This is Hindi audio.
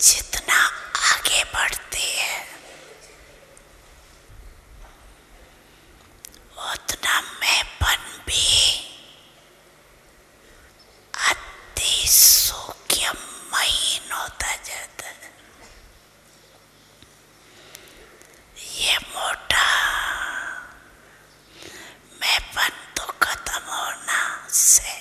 जितना आगे बढ़ती है उतना मैंपन भी अति सूक्ष्म महीन होता जाता है। ये मोटा मैंपन तो खत्म होना से